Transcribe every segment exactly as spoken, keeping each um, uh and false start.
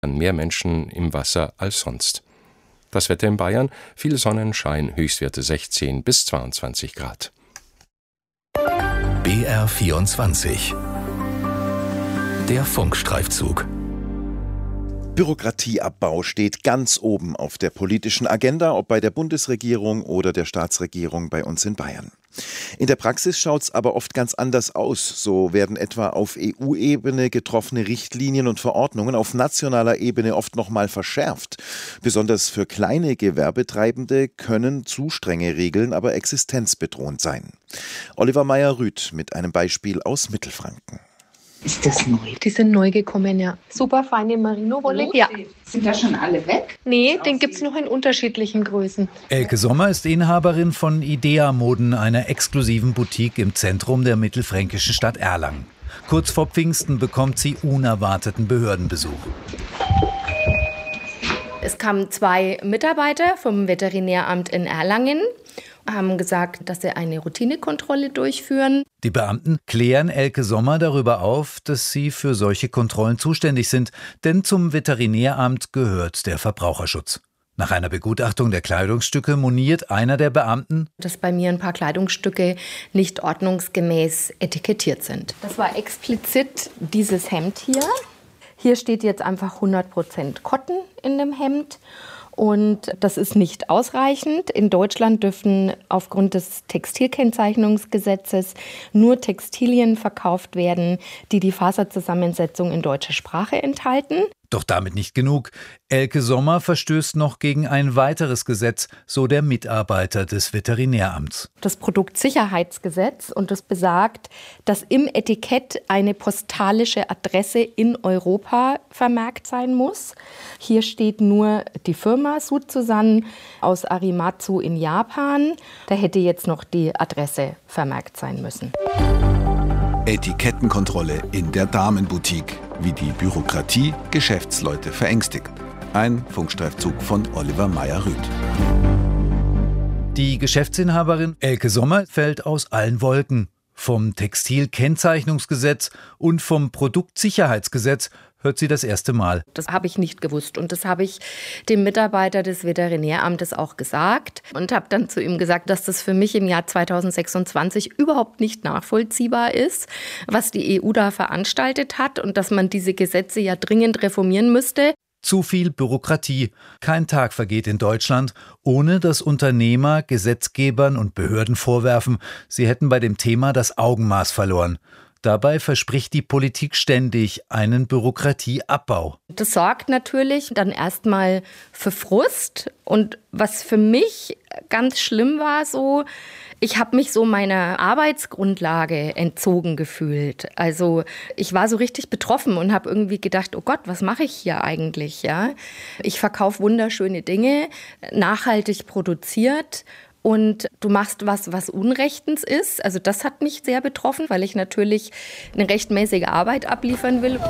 mehr Menschen im Wasser als sonst. Das Wetter in Bayern, viel Sonnenschein, Höchstwerte sechzehn bis zweiundzwanzig Grad. B R vierundzwanzig. Der Funkstreifzug. Bürokratieabbau steht ganz oben auf der politischen Agenda, ob bei der Bundesregierung oder der Staatsregierung bei uns in Bayern. In der Praxis schaut es aber oft ganz anders aus. So werden etwa auf E U-Ebene getroffene Richtlinien und Verordnungen auf nationaler Ebene oft noch mal verschärft. Besonders für kleine Gewerbetreibende können zu strenge Regeln aber existenzbedrohend sein. Oliver Meyer-Rüth mit einem Beispiel aus Mittelfranken. Ist das neu? Die sind neu gekommen, ja. Super feine Merino-Wolle. Ja. Sind da schon alle weg? Nee, den gibt es noch in unterschiedlichen Größen. Elke Sommer ist Inhaberin von Idea Moden, einer exklusiven Boutique im Zentrum der mittelfränkischen Stadt Erlangen. Kurz vor Pfingsten bekommt sie unerwarteten Behördenbesuch. Es kamen zwei Mitarbeiter vom Veterinäramt in Erlangen, haben gesagt, dass sie eine Routinekontrolle durchführen. Die Beamten klären Elke Sommer darüber auf, dass sie für solche Kontrollen zuständig sind, denn zum Veterinäramt gehört der Verbraucherschutz. Nach einer Begutachtung der Kleidungsstücke moniert einer der Beamten, dass bei mir ein paar Kleidungsstücke nicht ordnungsgemäß etikettiert sind. Das war explizit dieses Hemd hier. Hier steht jetzt einfach hundert Prozent Cotton in dem Hemd. Und das ist nicht ausreichend. In Deutschland dürfen aufgrund des Textilkennzeichnungsgesetzes nur Textilien verkauft werden, die die Faserzusammensetzung in deutscher Sprache enthalten. Doch damit nicht genug. Elke Sommer verstößt noch gegen ein weiteres Gesetz, so der Mitarbeiter des Veterinäramts. Das Produktsicherheitsgesetz, und das besagt, dass im Etikett eine postalische Adresse in Europa vermerkt sein muss. Hier steht nur die Firma Suzuzan aus Arimatsu in Japan. Da hätte jetzt noch die Adresse vermerkt sein müssen. Etikettenkontrolle in der Damenboutique. Wie die Bürokratie Geschäftsleute verängstigt. Ein Funkstreifzug von Oliver Meyer-Rüth. Die Geschäftsinhaberin Elke Sommer fällt aus allen Wolken. Vom Textilkennzeichnungsgesetz und vom Produktsicherheitsgesetz hört sie das erste Mal. Das habe ich nicht gewusst und das habe ich dem Mitarbeiter des Veterinäramtes auch gesagt und habe dann zu ihm gesagt, dass das für mich im Jahr zweitausendsechsundzwanzig überhaupt nicht nachvollziehbar ist, was die E U da veranstaltet hat und dass man diese Gesetze ja dringend reformieren müsste. Zu viel Bürokratie. Kein Tag vergeht in Deutschland, ohne dass Unternehmer Gesetzgebern und Behörden vorwerfen, sie hätten bei dem Thema das Augenmaß verloren. Dabei verspricht die Politik ständig einen Bürokratieabbau. Das sorgt natürlich dann erstmal für Frust. Und was für mich ganz schlimm war, so, ich habe mich so meiner Arbeitsgrundlage entzogen gefühlt. Also ich war so richtig betroffen und habe irgendwie gedacht, oh Gott, was mache ich hier eigentlich? Ja? Ich verkaufe wunderschöne Dinge, nachhaltig produziert. Und du machst was, was unrechtens ist. Also das hat mich sehr betroffen, weil ich natürlich eine rechtmäßige Arbeit abliefern will.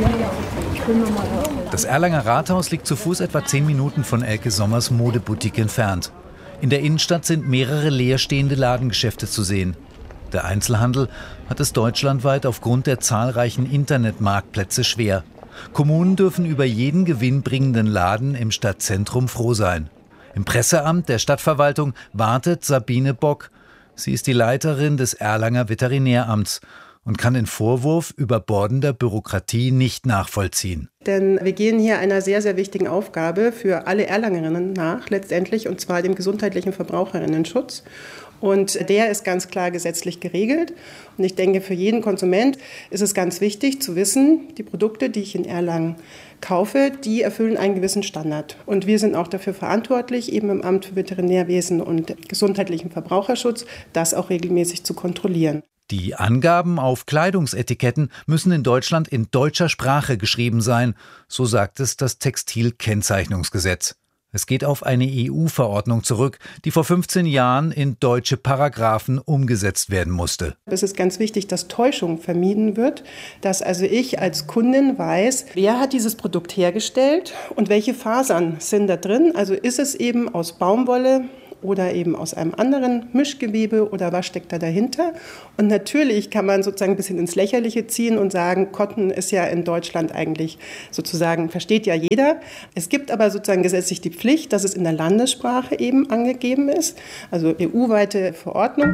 Das Erlanger Rathaus liegt zu Fuß etwa zehn Minuten von Elke Sommers Modeboutique entfernt. In der Innenstadt sind mehrere leerstehende Ladengeschäfte zu sehen. Der Einzelhandel hat es deutschlandweit aufgrund der zahlreichen Internetmarktplätze schwer. Kommunen dürfen über jeden gewinnbringenden Laden im Stadtzentrum froh sein. Im Presseamt der Stadtverwaltung wartet Sabine Bock. Sie ist die Leiterin des Erlanger Veterinäramts und kann den Vorwurf überbordender Bürokratie nicht nachvollziehen. Denn wir gehen hier einer sehr, sehr wichtigen Aufgabe für alle Erlangerinnen nach, letztendlich, und zwar dem gesundheitlichen Verbraucherinnenschutz. Und der ist ganz klar gesetzlich geregelt. Und ich denke, für jeden Konsument ist es ganz wichtig zu wissen, die Produkte, die ich in Erlangen kaufe, die erfüllen einen gewissen Standard. Und wir sind auch dafür verantwortlich, eben im Amt für Veterinärwesen und gesundheitlichen Verbraucherschutz, das auch regelmäßig zu kontrollieren. Die Angaben auf Kleidungsetiketten müssen in Deutschland in deutscher Sprache geschrieben sein, so sagt es das Textilkennzeichnungsgesetz. Es geht auf eine E U-Verordnung zurück, die vor fünfzehn Jahren in deutsche Paragraphen umgesetzt werden musste. Es ist ganz wichtig, dass Täuschung vermieden wird, dass also ich als Kundin weiß, wer hat dieses Produkt hergestellt und welche Fasern sind da drin. Also ist es eben aus Baumwolle oder eben aus einem anderen Mischgewebe oder was steckt da dahinter. Und natürlich kann man sozusagen ein bisschen ins Lächerliche ziehen und sagen, Cotton ist ja in Deutschland eigentlich sozusagen, versteht ja jeder. Es gibt aber sozusagen gesetzlich die Pflicht, dass es in der Landessprache eben angegeben ist, also E U-weite Verordnung.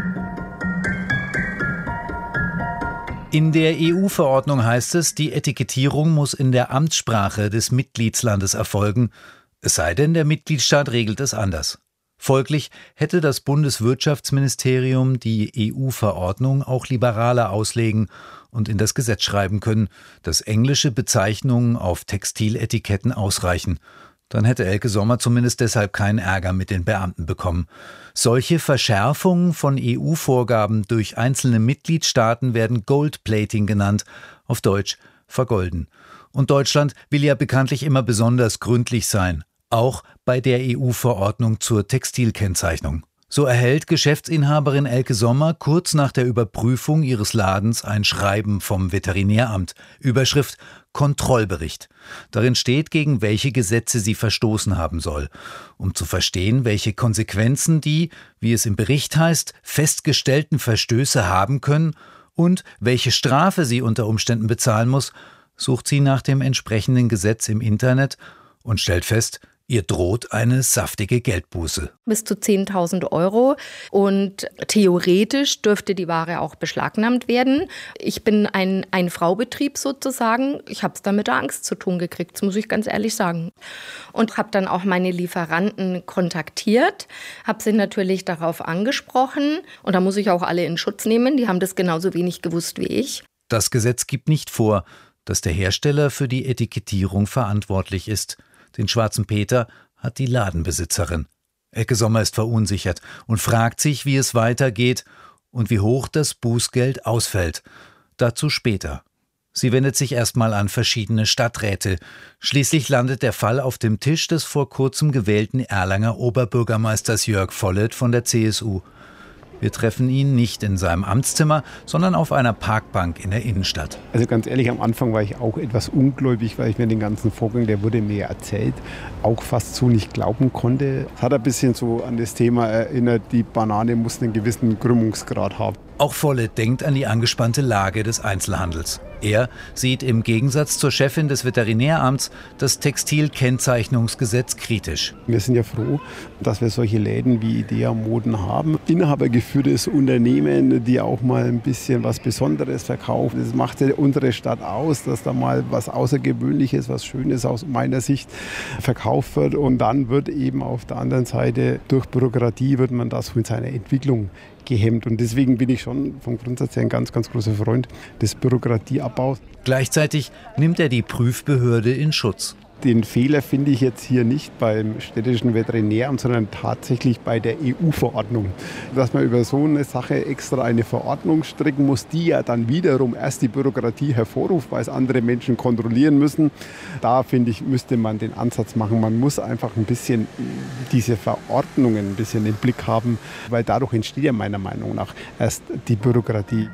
In der E U-Verordnung heißt es, die Etikettierung muss in der Amtssprache des Mitgliedslandes erfolgen, es sei denn, der Mitgliedstaat regelt es anders. Folglich hätte das Bundeswirtschaftsministerium die E U-Verordnung auch liberaler auslegen und in das Gesetz schreiben können, dass englische Bezeichnungen auf Textiletiketten ausreichen. Dann hätte Elke Sommer zumindest deshalb keinen Ärger mit den Beamten bekommen. Solche Verschärfungen von E U-Vorgaben durch einzelne Mitgliedstaaten werden Gold-Plating genannt, auf Deutsch vergolden. Und Deutschland will ja bekanntlich immer besonders gründlich sein, auch bei der E U-Verordnung zur Textilkennzeichnung. So erhält Geschäftsinhaberin Elke Sommer kurz nach der Überprüfung ihres Ladens ein Schreiben vom Veterinäramt. Überschrift Kontrollbericht. Darin steht, gegen welche Gesetze sie verstoßen haben soll. Um zu verstehen, welche Konsequenzen die, wie es im Bericht heißt, festgestellten Verstöße haben können und welche Strafe sie unter Umständen bezahlen muss, sucht sie nach dem entsprechenden Gesetz im Internet und stellt fest, ihr droht eine saftige Geldbuße. Bis zu zehntausend Euro und theoretisch dürfte die Ware auch beschlagnahmt werden. Ich bin ein Ein-Frau-Betrieb sozusagen. Ich habe es da mit der Angst zu tun gekriegt, das muss ich ganz ehrlich sagen. Und habe dann auch meine Lieferanten kontaktiert, habe sie natürlich darauf angesprochen und da muss ich auch alle in Schutz nehmen. Die haben das genauso wenig gewusst wie ich. Das Gesetz gibt nicht vor, dass der Hersteller für die Etikettierung verantwortlich ist. Den schwarzen Peter hat die Ladenbesitzerin. Elke Sommer ist verunsichert und fragt sich, wie es weitergeht und wie hoch das Bußgeld ausfällt. Dazu später. Sie wendet sich erstmal an verschiedene Stadträte. Schließlich landet der Fall auf dem Tisch des vor kurzem gewählten Erlanger Oberbürgermeisters Jörg Volleth von der C S U. Wir treffen ihn nicht in seinem Amtszimmer, sondern auf einer Parkbank in der Innenstadt. Also ganz ehrlich, am Anfang war ich auch etwas ungläubig, weil ich mir den ganzen Vorgang, der wurde mir erzählt, auch fast so nicht glauben konnte. Es hat ein bisschen so an das Thema erinnert, die Banane muss einen gewissen Krümmungsgrad haben. Auch Volleth denkt an die angespannte Lage des Einzelhandels. Er sieht im Gegensatz zur Chefin des Veterinäramts das Textilkennzeichnungsgesetz kritisch. Wir sind ja froh, dass wir solche Läden wie Idea Moden haben. Inhabergeführtes Unternehmen, die auch mal ein bisschen was Besonderes verkaufen. Das macht ja unsere Stadt aus, dass da mal was Außergewöhnliches, was Schönes aus meiner Sicht verkauft wird. Und dann wird eben auf der anderen Seite durch Bürokratie wird man das in seiner Entwicklung gehemmt. Und deswegen bin ich schon vom Grundsatz her ein ganz, ganz großer Freund des Bürokratieabbaus. Gleichzeitig nimmt er die Prüfbehörde in Schutz. Den Fehler finde ich jetzt hier nicht beim städtischen Veterinäramt, sondern tatsächlich bei der E U-Verordnung. Dass man über so eine Sache extra eine Verordnung stricken muss, die ja dann wiederum erst die Bürokratie hervorruft, weil es andere Menschen kontrollieren müssen. Da, finde ich, müsste man den Ansatz machen. Man muss einfach ein bisschen diese Verordnungen ein bisschen im Blick haben, weil dadurch entsteht ja meiner Meinung nach erst die Bürokratie.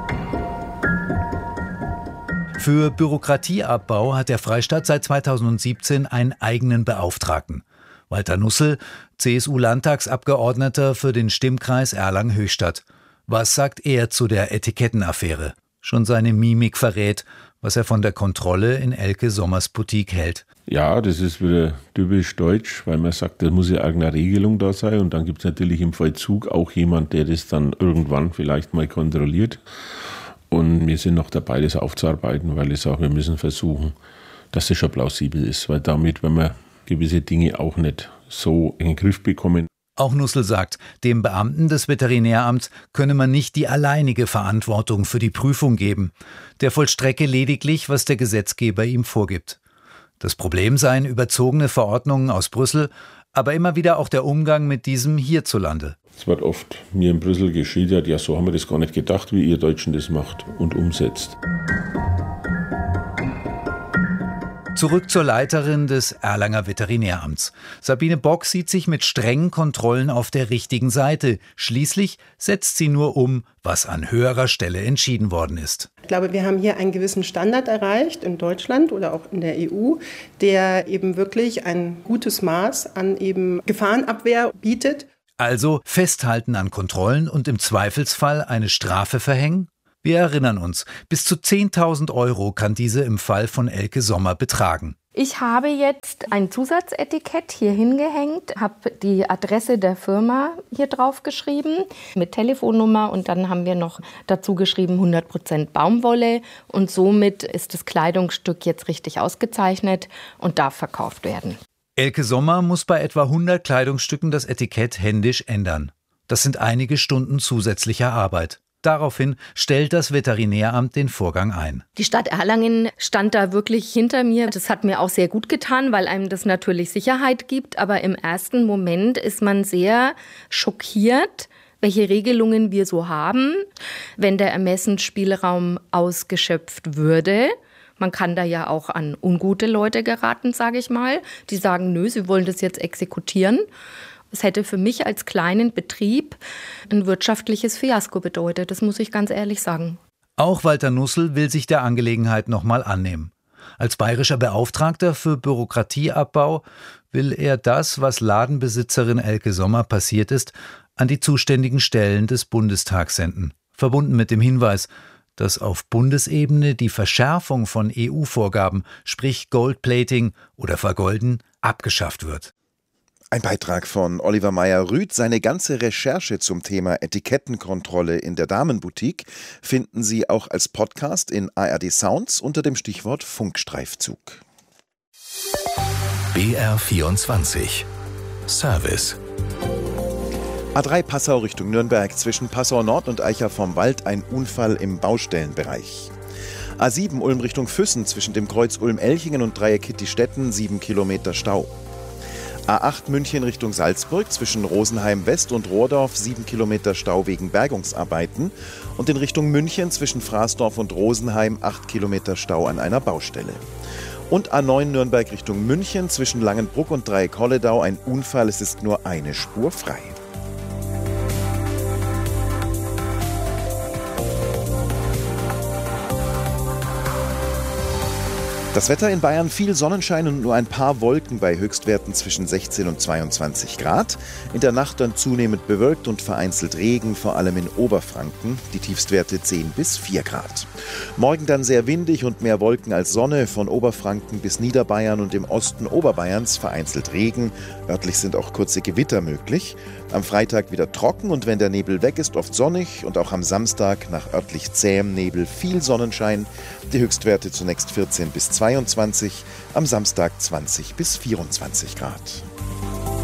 Für Bürokratieabbau hat der Freistaat seit zweitausendsiebzehn einen eigenen Beauftragten. Walter Nussel, C S U-Landtagsabgeordneter für den Stimmkreis Erlangen-Höchstadt. Was sagt er zu der Etikettenaffäre? Schon seine Mimik verrät, was er von der Kontrolle in Elke Sommers Boutique hält. Ja, das ist wieder typisch deutsch, weil man sagt, da muss ja irgendeine Regelung da sein. Und dann gibt es natürlich im Vollzug auch jemand, der das dann irgendwann vielleicht mal kontrolliert. Und wir sind noch dabei, das aufzuarbeiten, weil ich sage, wir müssen versuchen, dass das schon plausibel ist. Weil damit, wenn wir gewisse Dinge auch nicht so in den Griff bekommen. Auch Nussel sagt, dem Beamten des Veterinäramts könne man nicht die alleinige Verantwortung für die Prüfung geben. Der vollstrecke lediglich, was der Gesetzgeber ihm vorgibt. Das Problem seien überzogene Verordnungen aus Brüssel, aber immer wieder auch der Umgang mit diesem hierzulande. Es wird oft mir in Brüssel geschildert, ja, so haben wir das gar nicht gedacht, wie ihr Deutschen das macht und umsetzt. Zurück zur Leiterin des Erlanger Veterinäramts. Sabine Bock sieht sich mit strengen Kontrollen auf der richtigen Seite. Schließlich setzt sie nur um, was an höherer Stelle entschieden worden ist. Ich glaube, wir haben hier einen gewissen Standard erreicht in Deutschland oder auch in der E U, der eben wirklich ein gutes Maß an eben Gefahrenabwehr bietet. Also festhalten an Kontrollen und im Zweifelsfall eine Strafe verhängen? Wir erinnern uns, bis zu zehntausend Euro kann diese im Fall von Elke Sommer betragen. Ich habe jetzt ein Zusatzetikett hier hingehängt, habe die Adresse der Firma hier drauf geschrieben mit Telefonnummer und dann haben wir noch dazu geschrieben hundert Prozent Baumwolle und somit ist das Kleidungsstück jetzt richtig ausgezeichnet und darf verkauft werden. Elke Sommer muss bei etwa hundert Kleidungsstücken das Etikett händisch ändern. Das sind einige Stunden zusätzlicher Arbeit. Daraufhin stellt das Veterinäramt den Vorgang ein. Die Stadt Erlangen stand da wirklich hinter mir. Das hat mir auch sehr gut getan, weil einem das natürlich Sicherheit gibt. Aber im ersten Moment ist man sehr schockiert, welche Regelungen wir so haben, wenn der Ermessensspielraum ausgeschöpft würde. Man kann da ja auch an ungute Leute geraten, sage ich mal. Die sagen, nö, sie wollen das jetzt exekutieren. Es hätte für mich als kleinen Betrieb ein wirtschaftliches Fiasko bedeutet, das muss ich ganz ehrlich sagen. Auch Walter Nussel will sich der Angelegenheit nochmal annehmen. Als bayerischer Beauftragter für Bürokratieabbau will er das, was Ladenbesitzerin Elke Sommer passiert ist, an die zuständigen Stellen des Bundestags senden. Verbunden mit dem Hinweis, dass auf Bundesebene die Verschärfung von E U-Vorgaben, sprich Goldplating oder Vergolden, abgeschafft wird. Ein Beitrag von Oliver Meyer-Rüth. Seine ganze Recherche zum Thema Etikettenkontrolle in der Damenboutique finden Sie auch als Podcast in A R D Sounds unter dem Stichwort Funkstreifzug. B R vierundzwanzig Service. A drei Passau Richtung Nürnberg, zwischen Passau Nord und Eicher vom Wald ein Unfall im Baustellenbereich. A sieben Ulm Richtung Füssen, zwischen dem Kreuz Ulm-Elchingen und Dreieck Hittistetten, sieben Kilometer Stau. A acht München Richtung Salzburg, zwischen Rosenheim West und Rohrdorf, sieben Kilometer Stau wegen Bergungsarbeiten. Und in Richtung München zwischen Fraßdorf und Rosenheim, acht Kilometer Stau an einer Baustelle. Und A neun Nürnberg Richtung München, zwischen Langenbruck und Dreieck Holledau ein Unfall, es ist nur eine Spur frei. Das Wetter in Bayern: viel Sonnenschein und nur ein paar Wolken bei Höchstwerten zwischen sechzehn und zweiundzwanzig Grad. In der Nacht dann zunehmend bewölkt und vereinzelt Regen, vor allem in Oberfranken. Die Tiefstwerte zehn bis vier Grad. Morgen dann sehr windig und mehr Wolken als Sonne. Von Oberfranken bis Niederbayern und im Osten Oberbayerns vereinzelt Regen. Örtlich sind auch kurze Gewitter möglich. Am Freitag wieder trocken und wenn der Nebel weg ist, oft sonnig. Und auch am Samstag nach örtlich zähem Nebel viel Sonnenschein. Die Höchstwerte zunächst vierzehn bis zweiundzwanzig, am Samstag zwanzig bis vierundzwanzig Grad.